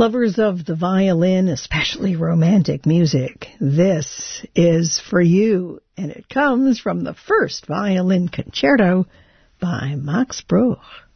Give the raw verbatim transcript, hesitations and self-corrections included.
Lovers of the violin, especially romantic music, this is for you, and it comes from the first violin concerto by Max Bruch.